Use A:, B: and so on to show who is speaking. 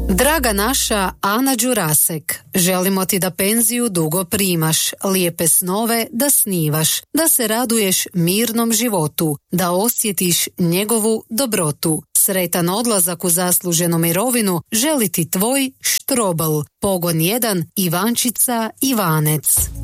A: Draga naša Ana Đurasek, želimo ti da penziju dugo primaš, lijepe snove da snivaš, da se raduješ mirnom životu, da osjetiš njegovu dobrotu. Sretan odlazak u zasluženu mirovinu želi ti tvoj Štrobl, Pogon 1, Ivančica, Ivanec.